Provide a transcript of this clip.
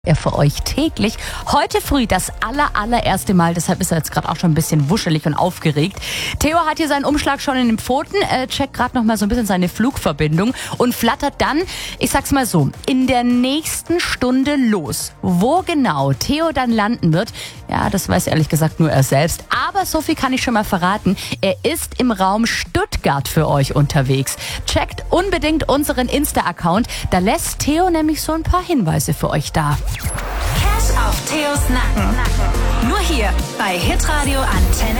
Er für euch täglich. Heute früh das allererste Mal, deshalb ist er jetzt gerade auch schon ein bisschen wuschelig und aufgeregt. Theo hat hier seinen Umschlag schon in den Pfoten, checkt gerade noch mal so ein bisschen seine Flugverbindung und flattert dann, ich sag's mal so, in der nächsten Stunde los. Wo genau Theo dann landen wird, ja, das weiß ehrlich gesagt nur er selbst. Aber so viel kann ich schon mal verraten, er ist im Raum Stuttgart für euch unterwegs. Checkt unbedingt unseren Insta-Account, da lässt Theo nämlich so ein paar Hinweise für euch da. Cash auf Theos Nacken. Nur hier bei Hitradio Antenne